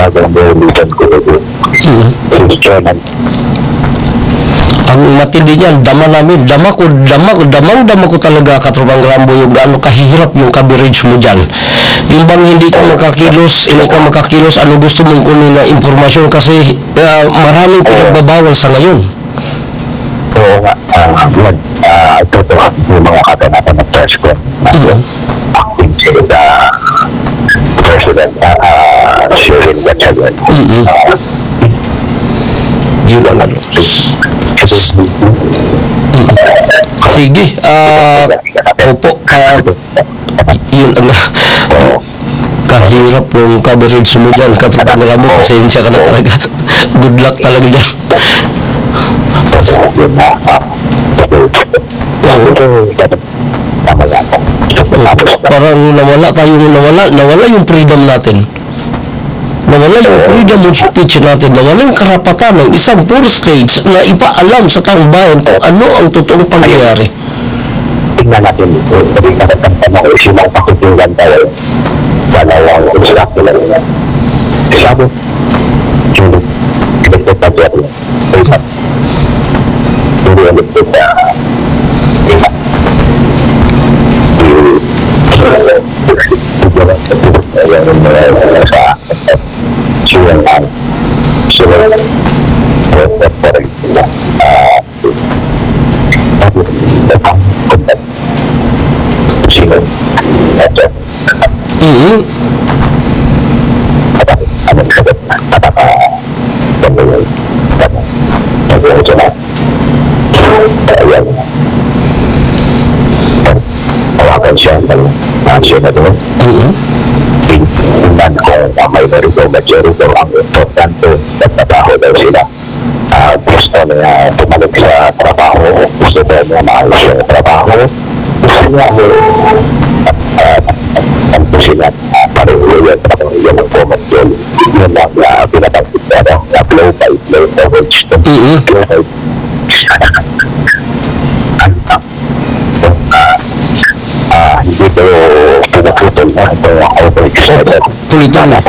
talagang nilitan ko ito. Si Chairman. Ang matindi niyan, dama namin, dama ko talaga, Katrupang Rambo, yung gaano kahirap yung coverage mo dyan. Yung bang hindi ka makakilos, ano gusto mong kunin na informasyon kasi maraming pinagbabawal sa ngayon. Oo nga, ito po yung mga katanatan ng press ko. Acting sila President Sherin Gatchalian. Yun ang ano. Sige, opo, yun ang kahirap yung coverage mo dyan, Katrupang Rambo, pasensya ka na talaga. Good luck talaga dyan. Parang nawala yung freedom natin. Nawala yung freedom of speech natin, nawala yung karapatan ng isang poor states na ipaalam sa taong bayan kung ano ang totoong pangyayari. Tingnan natin dito, sabi ka ng tanong, sinang pakitilan tayo, dalawang instructor na rin. Sabi, Julie, elected na dyan, hindi elected na sa silang siya ng senador. Tingnan ko may majority ang importante na trabaho daw sila. Gusto niya bumalik sa trabaho, gusto niya maayos yung trabaho, gusto niya ang sila pareho yung trabaho yung comment yun. Yun lang pinatangkit na blow by blow coverage. Hindi ko pinakutol na ito coverage. Tuloy-tuloy.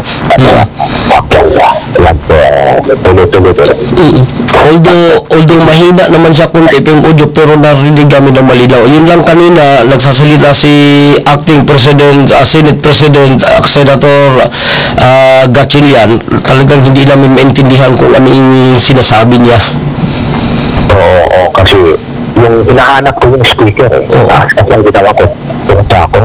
Although mahina naman sa kunti yung audio, pero narinig kami ng malinaw. Yun lang kanina, nagsasalita si Acting President, Senate President, Senator Gatchalian. Talagang hindi namin maintindihan kung ano yung sinasabi niya. Oo, kasi yung hinahanap ko yung speaker kasi ang ginawa ko, punta ako.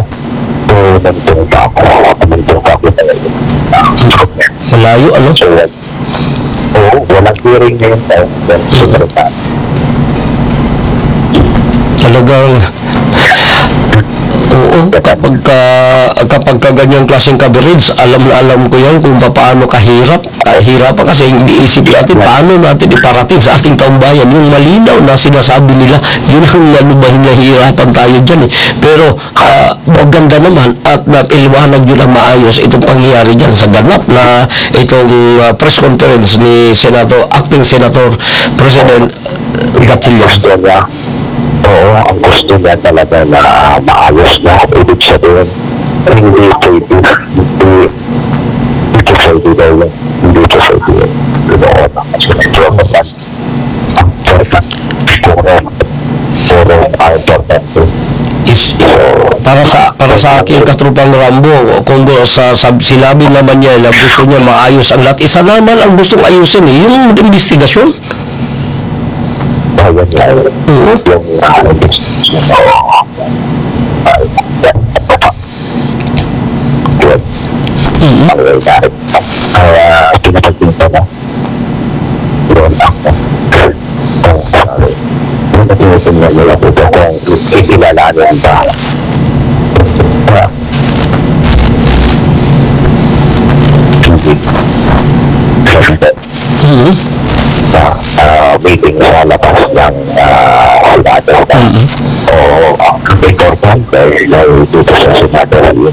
Malayo, ano? Oo, walang hearing ngayon tayo. Talagang oo, kapag ganyang klaseng coverage, alam na alam ko yan kung paano kahirap kasi iniisip natin paano natin iparating sa ating taong bayan yung malinaw na sinasabi nila. Yun ang nalubahin na hirapan tayo dyan pero maganda naman at nailiwanag yun ang maayos itong pangyayari dyan sa ganap na itong press conference ni Acting Senator President Gatchalian. Oo, ang gusto niya talaga na maayos na. Ibig sabihin, hindi pwede daw yan. Hindi ito pwede. Ganoon. Kasi nagpapatan. Ang perfect. Puro important. Para sa akin, Katrupang Rambo, kung sa sinabi naman niya na gusto niya maayos ang lahat, isa naman ang gustong ayusin yung investigasyon. Yung pinapagpinta na yun ako yung natinitin nila ito kung ikilalanin ba meeting sa labas ng Senado o important dahil dito sa Senado yun